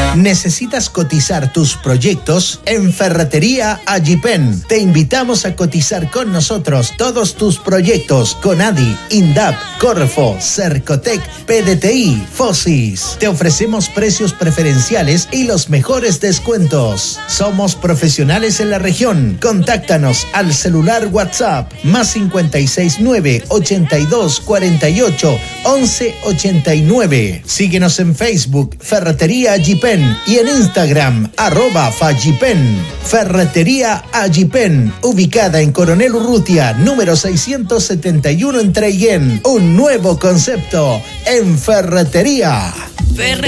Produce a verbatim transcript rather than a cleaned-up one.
¿Necesitas cotizar tus proyectos? En Ferretería Agipen te invitamos a cotizar con nosotros todos tus proyectos con A D I, INDAP, Corfo, Cercotec, P D T I, Fosis. Te ofrecemos precios preferenciales y los mejores descuentos. Somos profesionales en la región. Contáctanos al celular WhatsApp más cincuenta y seis nueve, ochenta y dos, cuarenta y ocho, once, ochenta y nueve. Síguenos en Facebook Ferretería Agipen y en Instagram arroba Fagipen. Ferretería Agipen, ubicada en Coronel Urrutia, número seiscientos setenta y uno en Treyén. Un nuevo concepto en ferretería. Ferretería